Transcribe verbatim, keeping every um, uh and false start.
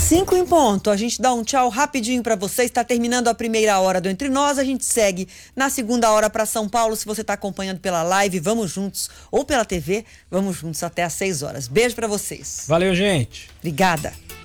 Cinco em ponto, a gente dá um tchau rapidinho para vocês, está terminando a primeira hora do Entre Nós, a gente segue na segunda hora para São Paulo. Se você está acompanhando pela live, vamos juntos, ou pela T V, vamos juntos até às seis horas. Beijo para vocês. Valeu, gente. Obrigada.